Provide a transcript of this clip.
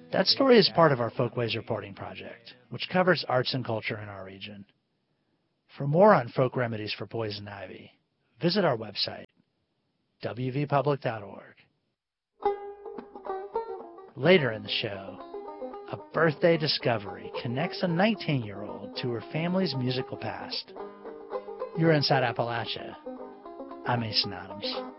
That story is part of our Folkways Reporting Project, which covers arts and culture in our region. For more on folk remedies for poison ivy, visit our website, wvpublic.org. Later in the show, a birthday discovery connects a 19-year-old to her family's musical past. You're Inside Appalachia. I'm Mason Adams.